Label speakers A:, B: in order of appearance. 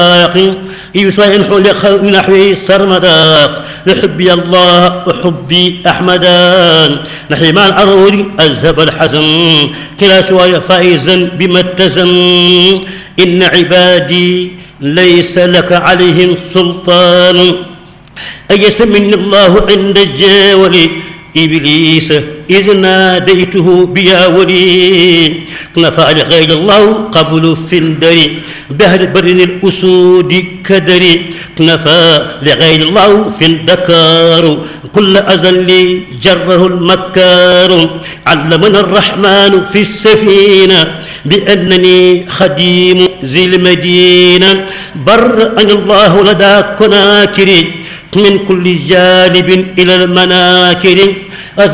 A: يصيح من نحوه سرمداق لحبي الله وحبي أحمدا نحيمان العروري أذهب الحزن كلا سواي فائزا بما اتزن إن عبادي ليس لك عليهم سلطان أيس مني الله عند الجاول إبليس إذ ناديته بيا ولي نفع لغير الله قبل في الدري بهر برن الأسود كدري نفع لغير الله في الدكار كل أذل جره المكار علمنا الرحمن في السفينة بأنني خديم ذي المدينة برأني الله لدى كناكري من كل جانب إلى المناكر